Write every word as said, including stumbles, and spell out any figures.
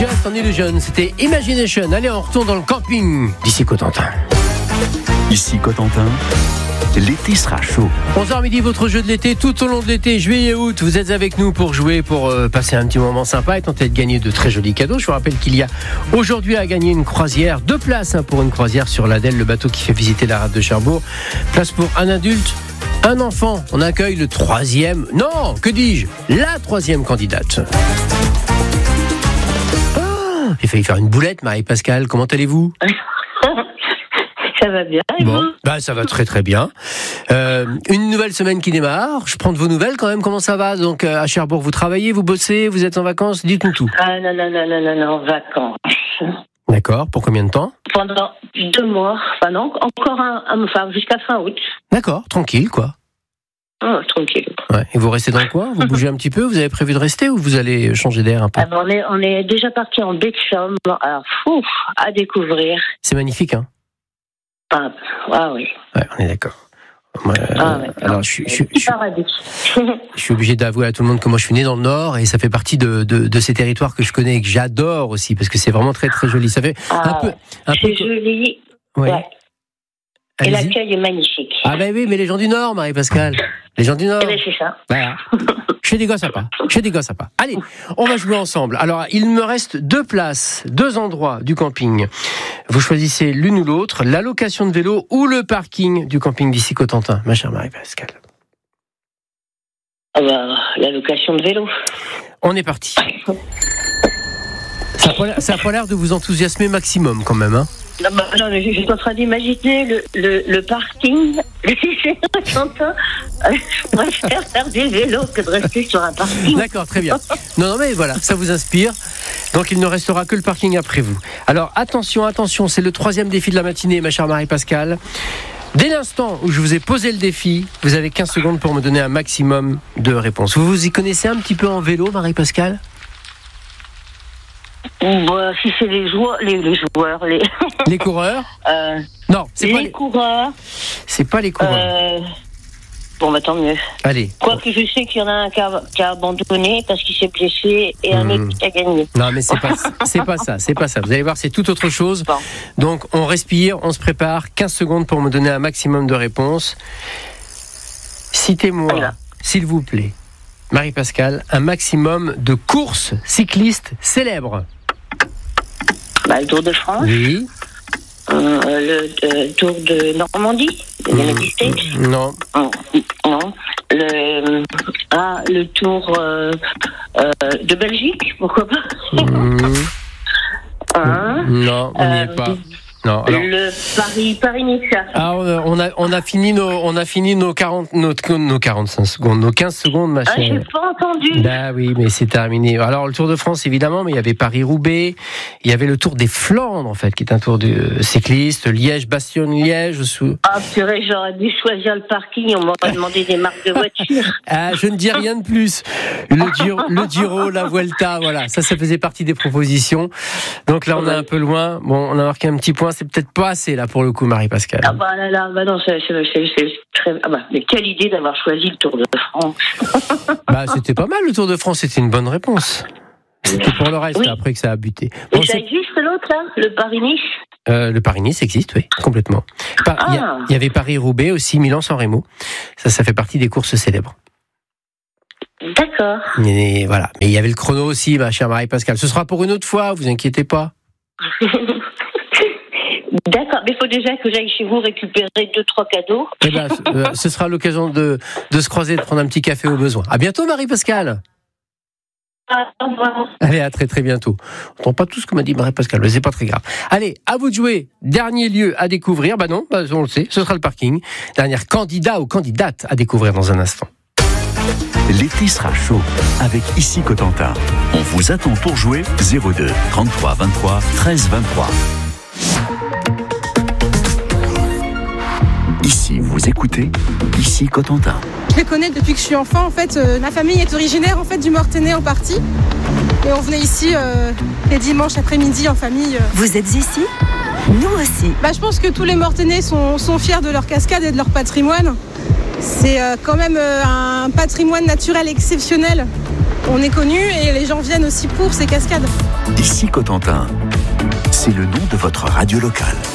Just an Illusion, c'était Imagination. Allez, on retourne dans le camping d'ici Cotentin. Ici Cotentin, l'été sera chaud. onze heures midi, votre jeu de l'été, tout au long de l'été, juillet et août, vous êtes avec nous pour jouer, pour euh, passer un petit moment sympa et tenter de gagner de très jolis cadeaux. Je vous rappelle qu'il y a aujourd'hui à gagner une croisière, deux places hein, pour une croisière sur l'Adèle, le bateau qui fait visiter la rade de Cherbourg. Place pour un adulte, un enfant. On accueille le troisième, non, que dis-je, la troisième candidate. Oh, j'ai failli faire une boulette, Marie-Pascale, comment allez-vous ? Ça va bien, et Bon, vous ? bah ça va très très bien. Euh, une nouvelle semaine qui démarre. Je prends de vos nouvelles quand même. Comment ça va ? Donc à Cherbourg, vous travaillez, vous bossez, vous êtes en vacances ? Dites-nous tout. Ah non, non, non, non, non, non, vacances. D'accord. Pour combien de temps ? Pendant deux mois. Enfin non, encore un, un enfin jusqu'à fin août. D'accord. Tranquille, quoi. Oh, tranquille. Ouais. Et vous restez dans le coin ? Vous bougez un petit peu ? Vous avez prévu de rester ou vous allez changer d'air un peu ? Ah, ben, on est, on est déjà parti en baie de Somme. Alors, fou, à découvrir. C'est magnifique, hein ? Ah, ah oui. Ouais, on est d'accord. Moi, euh, Ah, ouais. alors, je, suis- je, suis- je, suis- Paradis. je suis obligé d'avouer à tout le monde que moi, je suis né dans le Nord et ça fait partie de, de, de ces territoires que je connais et que j'adore aussi parce que c'est vraiment très très joli. Ça fait Ah, un peu, un peu. c'est joli. Ouais. Ouais. Et Allez-y. l'accueil est magnifique. Ah ben oui, mais les gens du Nord, Marie-Pascale. Les gens du Nord. Eh ben, c'est ça. Voilà. Chez des gosses sympas. Chez des gosses sympas. Allez, on va jouer ensemble. Alors, il me reste deux places, deux endroits du camping. Vous choisissez l'une ou l'autre, la location de vélo ou le parking du camping d'ici Cotentin, ma chère Marie-Pascale. Ah bah, la location de vélo. On est parti. Ça n'a pas l'air- ça n'a pas l'air de vous enthousiasmer maximum quand même, hein. Non, bah, non, mais je suis en train d'imaginer le, le, le parking. J'entends. Je préfère faire des vélos que de rester sur un parking. D'accord, très bien. Non, non, mais voilà, ça vous inspire. Donc, il ne restera que le parking après vous. Alors, attention, attention, c'est le troisième défi de la matinée, ma chère Marie-Pascale. Dès l'instant où je vous ai posé le défi, vous avez quinze secondes pour me donner un maximum de réponses. Vous vous y connaissez un petit peu en vélo, Marie-Pascale ? Bah, si c'est les joueurs, les, les joueurs, les. Les coureurs ? euh, Non, c'est les pas les, coureurs. c'est pas les coureurs. Euh, bon, bah tant mieux. Allez. Quoique je sais qu'il y en a un qui a, qui a abandonné parce qu'il s'est blessé et un Mmh. autre qui a gagné. Non, mais c'est pas, c'est pas ça, c'est pas ça. Vous allez voir, c'est tout autre chose. Bon. Donc, on respire, on se prépare. quinze secondes pour me donner un maximum de réponses. Citez-moi, Voilà. s'il vous plaît, Marie-Pascale, un maximum de courses cyclistes célèbres. Bah, le Tour de France, Oui. euh, le euh, Tour de Normandie, le United States. Non. Non, non. Le, ah, le Tour euh, euh, de Belgique, pourquoi pas. Mmh. Hein, Non, on n'y Euh, est pas. Non. Alors, le Paris, Paris-Nice. ah, on a, on a fini nos, on a fini nos quarante, nos, nos quarante-cinq secondes, nos quinze secondes, ma Ah, j'ai chère. pas entendu. Bah oui, mais c'est terminé. Alors, le Tour de France, évidemment, mais il y avait Paris-Roubaix, il y avait le Tour des Flandres, en fait, qui est un tour de cycliste, Liège-Bastogne-Liège. Sous... Ah, purée, j'aurais dû choisir le parking, on m'aurait demandé des marques de voitures. Ah, je ne dis rien de plus. Le Giro, le Giro, la Vuelta, voilà, ça, ça faisait partie des propositions. Donc là, on est un peu loin. Bon, on a marqué un petit point, c'est peut-être pas assez, là, pour le coup, Marie-Pascale. Ah bah là, là, bah non, c'est, c'est, c'est, c'est très... Ah bah, mais quelle idée d'avoir choisi le Tour de France. Bah, c'était pas mal, le Tour de France, c'était une bonne réponse. C'était pour le reste, Oui. après que ça a buté. Et Bon, ça c'est- existe l'autre, là, le Paris-Nice? Euh, le Paris-Nice existe, oui, complètement. Par- Il y a- Ah. il y avait Paris-Roubaix aussi, Milan-San Remo. Ça, ça fait partie des courses célèbres. D'accord. Mais voilà. Mais il y avait le chrono aussi, ma chère Marie-Pascale. Ce sera pour une autre fois, vous inquiétez pas. D'accord, mais il faut déjà que j'aille chez vous récupérer deux, trois cadeaux. Eh ben, euh, ce sera l'occasion de, de se croiser, de prendre un petit café au besoin. À bientôt, Marie-Pascale. Ah, au revoir. Allez, à très très bientôt. On entend pas tout ce que m'a dit Marie-Pascale, mais c'est pas très grave. Allez, à vous de jouer. Dernier lieu à découvrir. Bah non, bah on le sait, ce sera le parking. Dernière candidat ou candidate à découvrir dans un instant. L'été sera chaud avec Ici Cotentin. On vous attend pour jouer zéro deux trente-trois vingt-trois treize vingt-trois. Ici, vous écoutez Ici Cotentin. Je les connais depuis que je suis enfant. En fait, euh, ma famille est originaire en fait du Mortainais en partie. Et on venait ici euh, les dimanches après-midi en famille. euh. Vous êtes ici ? Nous aussi. Bah, je pense que tous les Mortainais sont, sont fiers de leur cascade et de leur patrimoine. C'est euh, quand même euh, un patrimoine naturel exceptionnel. on est connu et les gens viennent aussi pour ces cascades. Ici Cotentin, c'est le nom de votre radio locale.